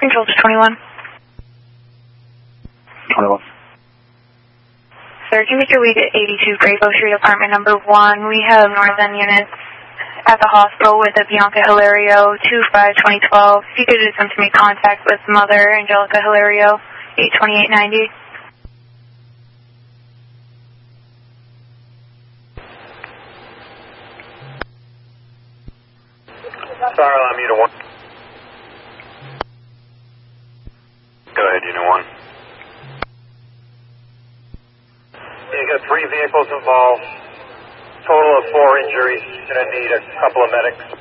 Control to 21. 21. Sir, can you get your lead at 82 Great Bow Street, apartment number 1? We have North End units at the hospital with a Bianca Hilario, 2-5-2012. If you could attempt to make contact with Mother Angelica Hilario, 82890. Sorry, I'm Unit 1. Go ahead, Unit 1. You got 3 vehicles involved, total of 4 injuries. You're going to need a couple of medics.